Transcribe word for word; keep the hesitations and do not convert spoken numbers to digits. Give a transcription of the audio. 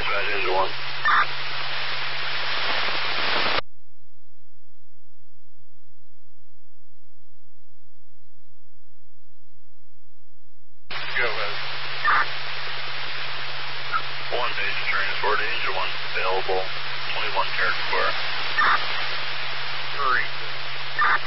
dispatch engine one. Go ahead. One page transport, engine one available, twenty-one character square. Three.